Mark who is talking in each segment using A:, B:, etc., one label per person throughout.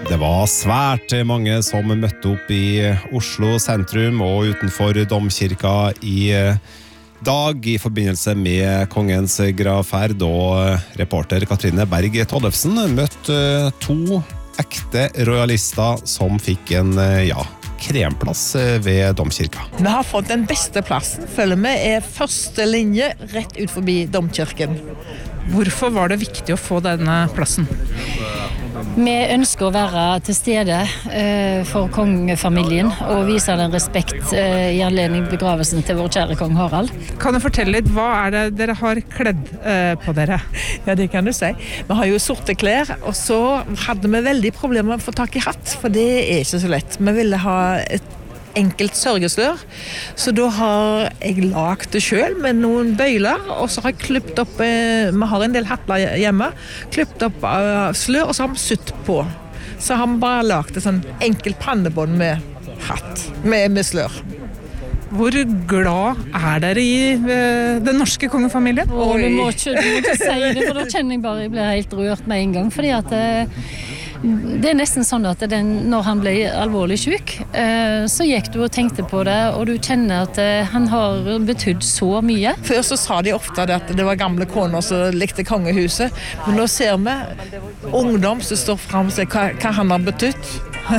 A: Det var svært mange som møtte opp i Oslo sentrum og utenfor domkirka i dag i forbindelse med kongens gravferd, og reporter Katrine Berg Tollefsen møtte to ekte royalister som fikk en, kremplass ved domkirka.
B: Vi har fått den beste plassen, føler vi, første linje rett ut forbi domkirken.
C: Hvorfor var det viktig å få denne plassen?
D: Vi ønsker å være til stede for kongefamilien og vise den respekt i anledning begravelsen til vår kjære kong Harald.
C: Kan du fortelle litt, hva er det dere har kledd på dere?
B: Ja, det kan du si. Vi har jo sorte klær, og så hadde vi veldig problemer med å få tak i hatt, for det er ikke så lett. Vi ville ha et enkelt sørgeslør, så da har jeg lagt det selv med noen bøyler, og så har jeg klippet opp, vi har en del hattler hjemme, klippet opp slør, og så har vi sytt på. Så har vi bare lagt et sånn enkelt pannebånd med hatt, med slør.
C: Hvor glad er dere i den norske kongefamilien?
D: Du må ikke si det, for da kjenner jeg bare jeg blir helt rørt med en gang, fordi at det er nesten sånn at når han ble alvorlig syk, så gikk du og tenkte på det, og du kjenner at han har betydd så mye.
B: Før så sa de ofte at det var gamle koner som likte kongehuset, men nå ser vi ungdom som står frem og sier hva han har betydd.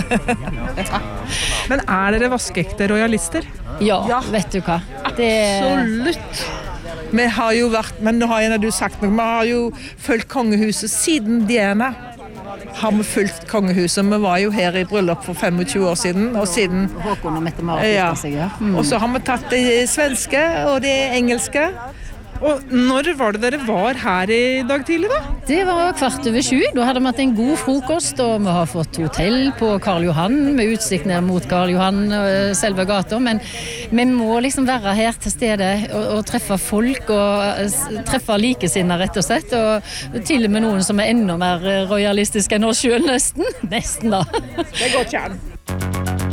C: Men er dere vaskeekte royalister?
D: Ja, vet du hva?
B: Absolutt. Vi har jo vært, men nå har du sagt noe, vi har jo fulgt kongehuset siden Diana. Har vi fulgt kongehuset. Vi var jo her i bryllup for 25 år siden, og siden
D: Håkon og Mette-Marit.
B: Og så har vi tatt det svenske og det engelske.
C: Og når var det dere var her i dag tidlig da?
D: Det var 6:15. Da hadde vi hatt en god frokost, og vi har fått hotell på Karl Johan, med utsikt ned mot Karl Johan, selve gata, men vi må liksom være her til stede og treffe folk, og treffe likesinner rett og slett, og til og med noen som er enda mer royalistiske enn oss selv, nesten da.
B: Det går ikke an.